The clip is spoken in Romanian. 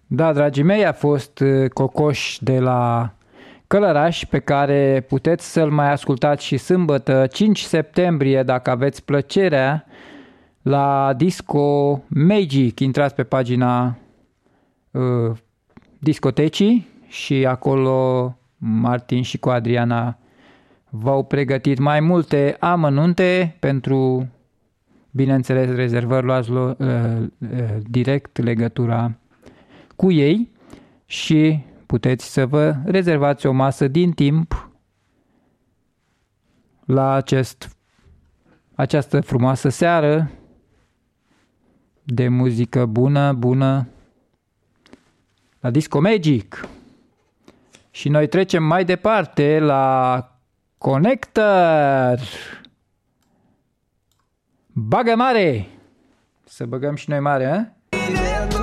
Da, dragii mei, a fost Cocoș de la Călăraș, pe care puteți să-l mai ascultați și sâmbătă, 5 septembrie, dacă aveți plăcerea, la Disco Magic. Intrați pe pagina discotecii și acolo Martin și cu Adriana v-au pregătit mai multe amănunte pentru, bineînțeles, rezervări, luați direct legătura cu ei și puteți să vă rezervați o masă din timp la această frumoasă seară de muzică bună la Disco Magic. Și noi trecem mai departe la Connector. Bagă mare! Să băgăm și noi mare, a?